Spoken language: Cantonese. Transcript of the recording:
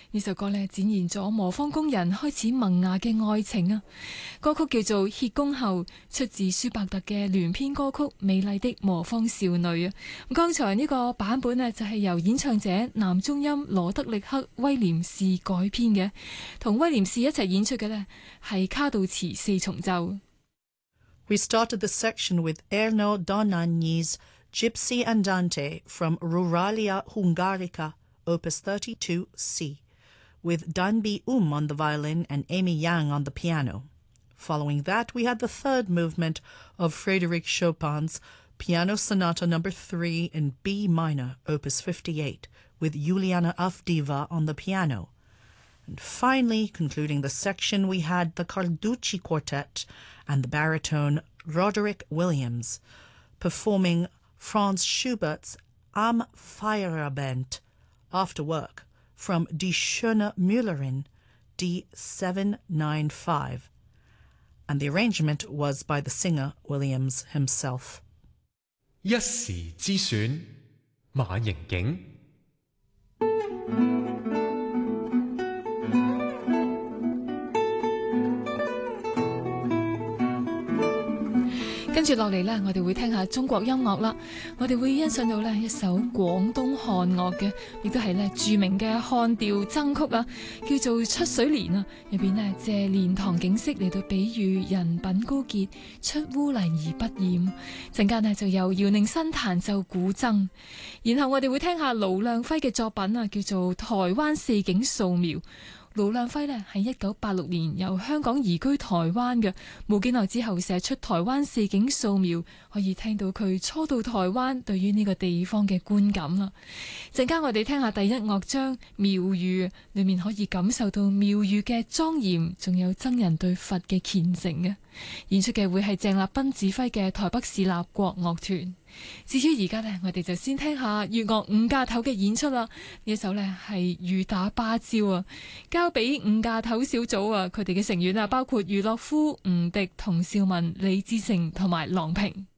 呢首歌呢，展現咗磨坊工人開始萌芽嘅愛情啊！歌曲叫做《歇工後》，出自舒伯特嘅聯編歌曲《美麗的磨坊少女》啊！咁剛才呢個版本呢，就係由演唱者男中音羅德力克威廉士改編嘅，同威廉士一齊演出嘅呢，係卡杜茨四重奏。 We started the section with Erno Donagni's Gypsy Andante from Ruralia Hungarica, Opus 32C, with Danby on the violin and Amy Yang on the piano. Following that, we had the third movement of Frédéric Chopin's Piano Sonata No. 3 in B minor, Opus 58, with Juliana Avdiva on the piano. And finally, concluding the section, we had the Carducci Quartet and the baritone Roderick Williams performing Franz Schubert's Am Feierabend, After Work, from Die Schöne Müllerin, D795. And the arrangement was by the singer Williams himself. 一時之選，馬盈景。 跟住落嚟呢，我哋會聽下中國音樂啦。我哋會欣賞到呢一首廣東漢樂嘅，亦都係呢著名嘅漢調爭曲啊，叫做《出水蓮》啊。入邊呢借蓮塘景色嚟到比喻人品高潔，出污泥而不染。陣間呢就由姚寧新彈奏古箏，然後我哋會聽下盧亮輝嘅作品啊，叫做《台灣四景素描》。盧亮輝呢喺1986年由香港移居台灣嘅，冇幾耐之後寫出《台灣四景素描》，可以聽到佢初到台灣對於呢個地方嘅觀感啦。陣間我哋聽下第一樂章廟宇，裏面可以感受到廟宇嘅莊嚴，仲有僧人對佛嘅虔誠嘅。演出嘅會係鄭立彬指揮嘅台北市立國樂團。至於而家呢，我哋就先聽下粵樂五架頭嘅演出啦。呢一首呢係雨打芭蕉啊，交俾五架頭小組啊，佢哋嘅成員啊包括余樂夫、吳迪、童兆文、李志成同埋郎平。